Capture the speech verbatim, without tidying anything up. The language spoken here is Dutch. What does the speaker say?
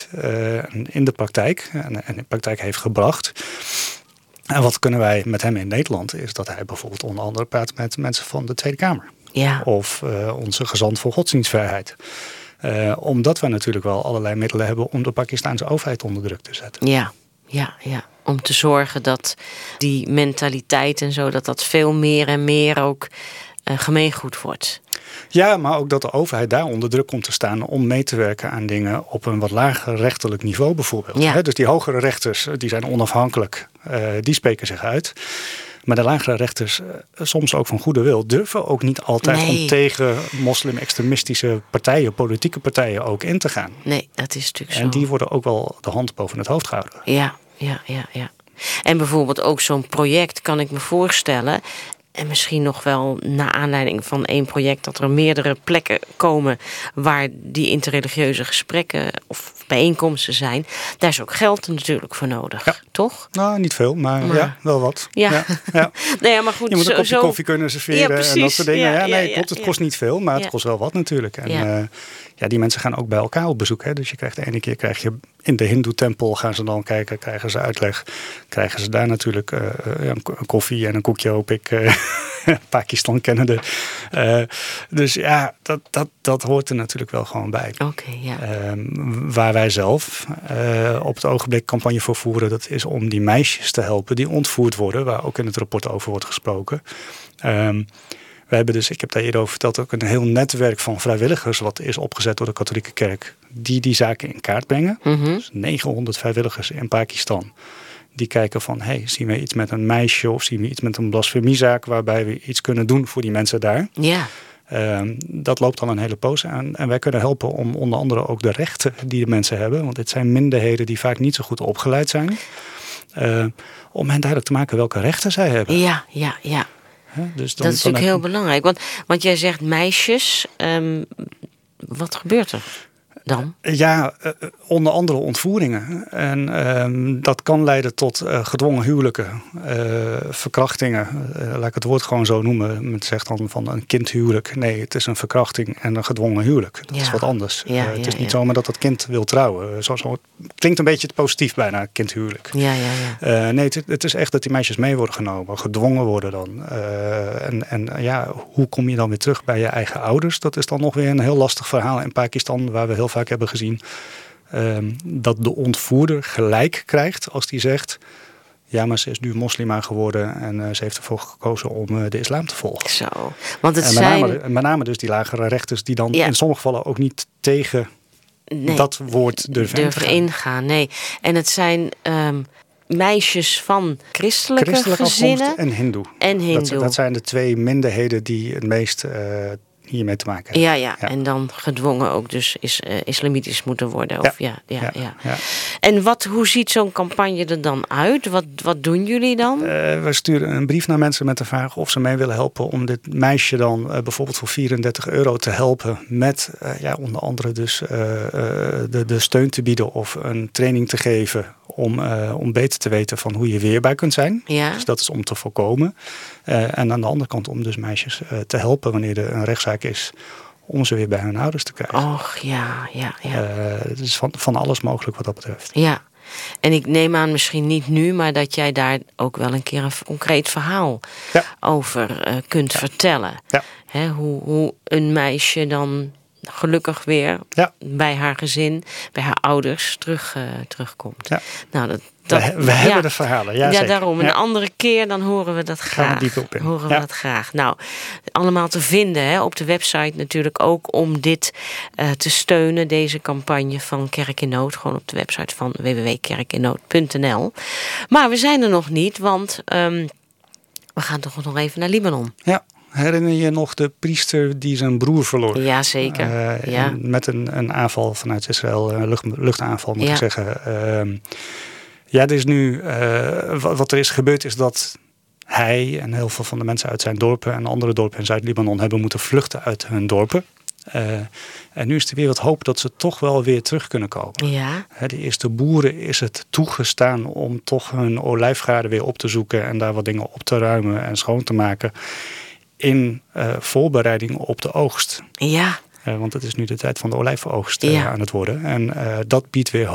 uh, in de praktijk en, en in de praktijk heeft gebracht. En wat kunnen wij met hem in Nederland is dat hij bijvoorbeeld onder andere praat met mensen van de Tweede Kamer. Ja. Of uh, onze gezant voor godsdienstvrijheid. Uh, omdat we natuurlijk wel allerlei middelen hebben om de Pakistaanse overheid onder druk te zetten. Ja, ja, ja. Om te zorgen dat die mentaliteit en zo, dat dat veel meer en meer ook uh, gemeengoed wordt. Ja, maar ook dat de overheid daar onder druk komt te staan om mee te werken aan dingen op een wat lager rechterlijk niveau bijvoorbeeld. Ja. He, dus die hogere rechters, die zijn onafhankelijk, uh, die spreken zich uit. Maar de lagere rechters, uh, soms ook van goede wil, durven ook niet altijd nee. om tegen moslim-extremistische partijen, politieke partijen ook in te gaan. Nee, dat is natuurlijk zo. En die worden ook wel de hand boven het hoofd gehouden. Ja, ja, ja, ja. En bijvoorbeeld ook zo'n project kan ik me voorstellen. En misschien nog wel na aanleiding van één project dat er meerdere plekken komen waar die interreligieuze gesprekken of bijeenkomsten zijn. Daar is ook geld natuurlijk voor nodig, ja. toch? Nou, niet veel, maar, maar ja, wel wat. Ja. Ja, ja. nee, ja, maar goed, je moet een kopje zo... koffie kunnen serveren ja, en dat soort dingen. Ja, ja, nee, ja, klopt, het ja. kost niet veel, maar het ja. kost wel wat natuurlijk. En ja. Uh, ja, die mensen gaan ook bij elkaar op bezoek. Hè? Dus je krijgt de ene keer krijg je in de Hindoe-tempel gaan ze dan kijken, krijgen ze uitleg. Krijgen ze daar natuurlijk uh, een koffie en een koekje, hoop ik, uh, Pakistan kennende. Uh, dus ja, dat, dat, dat hoort er natuurlijk wel gewoon bij. Okay, ja. Uh, waar wij zelf uh, op het ogenblik campagne voor voeren, dat is om die meisjes te helpen die ontvoerd worden, waar ook in het rapport over wordt gesproken. Um, We hebben dus, ik heb daar eerder over verteld, ook een heel netwerk van vrijwilligers wat is opgezet door de katholieke kerk, die die zaken in kaart brengen. Mm-hmm. Dus negenhonderd vrijwilligers in Pakistan. Die kijken van, hey, zien we iets met een meisje of zien we iets met een blasfemiezaak waarbij we iets kunnen doen voor die mensen daar. Ja. Uh, dat loopt al een hele poos aan. En wij kunnen helpen om onder andere ook de rechten die de mensen hebben, want dit zijn minderheden die vaak niet zo goed opgeleid zijn, uh, om hen duidelijk te maken welke rechten zij hebben. Ja, ja, ja. He, dus dan, dat is natuurlijk heel belangrijk. Want, want jij zegt meisjes. Um, wat gebeurt er dan? Ja, uh, onder andere ontvoeringen. En um, dat kan leiden tot uh, gedwongen huwelijken, uh, verkrachtingen. Uh, laat ik het woord gewoon zo noemen. Men zegt dan van een kindhuwelijk. Nee, het is een verkrachting en een gedwongen huwelijk. Dat ja. is wat anders. Ja, uh, ja, het is niet ja. zomaar dat dat kind wil trouwen. Zo, zo, het klinkt een beetje te positief bijna, kindhuwelijk. Ja, ja, ja. Uh, nee, het, het is echt dat die meisjes mee worden genomen. Gedwongen worden dan. Uh, en en ja, hoe kom je dan weer terug bij je eigen ouders? Dat is dan nog weer een heel lastig verhaal in Pakistan, waar we heel vaak hebben gezien um, dat de ontvoerder gelijk krijgt als die zegt, ja, maar ze is nu moslima geworden en uh, ze heeft ervoor gekozen om uh, de islam te volgen. Zo, want het en met, zijn... name, met name dus die lagere rechters die dan ja. in sommige gevallen ook niet tegen nee, dat woord durven, durven ingaan. ingaan. Nee, en het zijn um, meisjes van christelijke, christelijke gezinnen en hindoe. En hindoe. Dat, dat zijn de twee minderheden die het meest uh, hiermee te maken hebben. Ja, ja, ja, en dan gedwongen ook dus is, uh, islamitisch moeten worden. Of, ja. Ja, ja, ja, ja. ja. En wat, hoe ziet zo'n campagne er dan uit? Wat, wat doen jullie dan? Uh, we sturen een brief naar mensen met de vraag of ze mee willen helpen om dit meisje dan uh, bijvoorbeeld voor vierendertig euro te helpen met uh, ja, onder andere dus uh, uh, de, de steun te bieden of een training te geven om, uh, om beter te weten van hoe je weerbaar kunt zijn. Ja. Dus dat is om te voorkomen. Uh, en aan de andere kant om dus meisjes uh, te helpen wanneer er een rechtszaak is, om ze weer bij hun ouders te krijgen. Och, ja, ja, ja. Uh, het is van, van alles mogelijk wat dat betreft. Ja, en ik neem aan misschien niet nu, maar dat jij daar ook wel een keer een concreet verhaal ja. over uh, kunt ja. vertellen. Ja. He, hoe, hoe een meisje dan gelukkig weer ja. bij haar gezin, bij haar ouders terug, uh, terugkomt. Ja. Nou, dat, dat, we we ja. hebben de verhalen. Ja, ja zeker. daarom. Een ja. andere keer dan horen we dat graag. Gaan we diep op in. Horen ja. we dat graag. Nou, allemaal te vinden hè, op de website natuurlijk ook om dit uh, te steunen, deze campagne van Kerk in Nood. Gewoon op de website van w w w punt kerk in nood punt n l. Maar we zijn er nog niet, want um, we gaan toch nog even naar Libanon. Ja. Herinner je nog de priester die zijn broer verloor? Ja, zeker. Uh, ja. Met een, een aanval vanuit Israël, een lucht, luchtaanval moet ja. ik zeggen. Uh, ja, er is nu, uh, wat er is gebeurd is dat hij en heel veel van de mensen uit zijn dorpen en andere dorpen in Zuid-Libanon hebben moeten vluchten uit hun dorpen. Uh, en nu is er weer wat hoop dat ze toch wel weer terug kunnen komen. Ja. He, de eerste boeren is het toegestaan om toch hun olijfgaarden weer op te zoeken en daar wat dingen op te ruimen en schoon te maken in uh, voorbereiding op de oogst. Ja. Uh, want het is nu de tijd van de olijfoogst uh, ja. aan het worden. En uh, dat biedt weer